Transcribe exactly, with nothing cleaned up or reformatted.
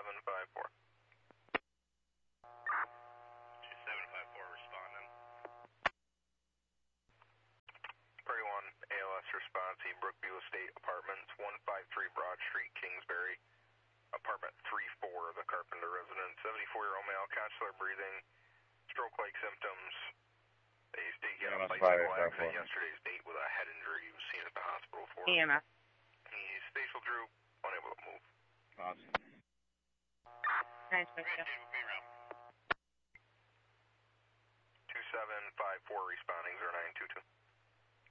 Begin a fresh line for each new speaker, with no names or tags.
seven five four. two seven five four responding. Party one, A L S response, Brookview Estate Apartments, one five three Broad Street, Kingsbury. Apartment three four, the Carpenter residence, seventy-four-year-old male, consular breathing, stroke-like symptoms. They state he had a bicycle accident yesterday's date with a head injury. He was seen at the hospital for.
E M S.
He's facial droop, unable to move.
Awesome.
Nice, thank you.
two seven five four responding, zero nine two two.